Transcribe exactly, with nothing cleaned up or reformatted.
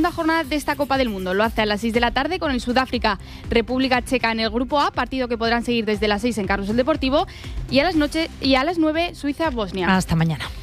segunda jornada de esta Copa del Mundo. Lo hace a las seis de la tarde con el Sudáfrica República Checa en el Grupo A, partido que podrán seguir desde las seis en Carrusel Deportivo, y a las, noche, y a las nueve Suiza-Bosnia. Hasta mañana.